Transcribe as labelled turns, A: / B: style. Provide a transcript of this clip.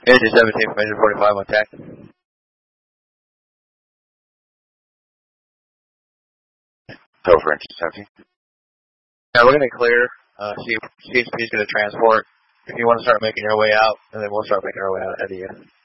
A: Engine 17 from engine 45 on tack.
B: Over engine 17.
A: Yeah, we're going to clear. CHP is going to transport. If you want to start making your way out, and then we'll start making our way out ahead of you.